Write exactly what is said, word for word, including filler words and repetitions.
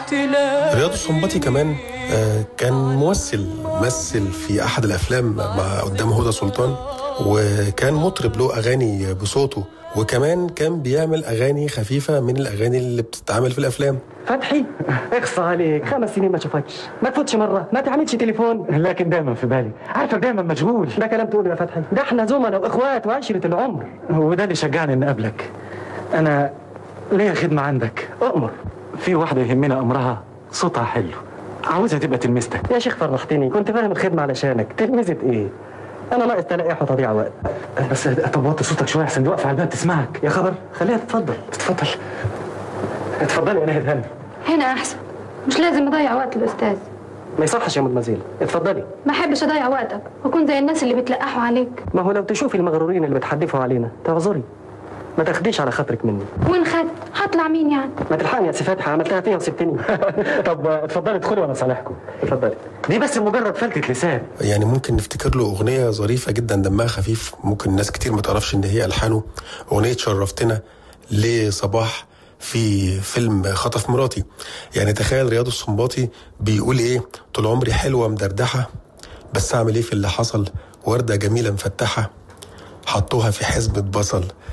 رياض السنباطي كمان كان ممثل مثل في أحد الأفلام مع قدام هدى سلطان، وكان مطرب له أغاني بصوته، وكمان كان بيعمل أغاني خفيفة من الأغاني اللي بتتعمل في الأفلام. فتحي اقصى عليك، خمس سنين ما شفتش، ما تفوتش مرة، ما تعملش تليفون. لكن دايما في بالي، عارفك دايما مشغول. ده كلام تقوله يا فتحي، ده احنا زملاء واخوات وعشرة العمر. وده اللي شجعني اني اقابلك. انا ليا خدمة عندك. أؤمر. في واحدة يهمنا امرها صوتها حلو، عاوزها تبقى تلمستك. يا شيخ فرحتني، كنت فاهم الخدمة علشانك. تلمذة ايه؟ انا ناقص تلاقيح وتضيع وقت. بس طب وطي صوتك شويه احسن دي واقفه على الباب تسمعك. يا خبر، خليها تتفضل. تتفضل. اتفضلي انا هتهنى. هنا احسن، مش لازم اضيع وقت الاستاذ. ما يصحش يا مدمزيل، اتفضلي. ما احبش اضيع وقتك واكون زي الناس اللي بتلقحوا عليك. ما هو لو تشوفي المغرورين اللي بتحدفوا علينا تعذري، ما تاخديش على خاطرك مني. وين خد؟ هطلع مين يعني؟ ما تلحقني يا سي فتحي، عملتها فيها وسبتني. طب اتفضلي ادخلي وانا صالحكم. اتفضلي. دي بس مجرد فلتة لسان. يعني ممكن نفتكر له أغنية ظريفة جدا دمها خفيف، ممكن ناس كتير ما تعرفش إن هي ألحانه، أغنية شرفتنا لصباح في فيلم خطف مراتي. يعني تخيل رياض السنباطي بيقول إيه: طول عمري حلوة مدردحة، بس أعمل إيه في اللي حصل، وردة جميلة مفتحة، حطوها في حزمة بصل.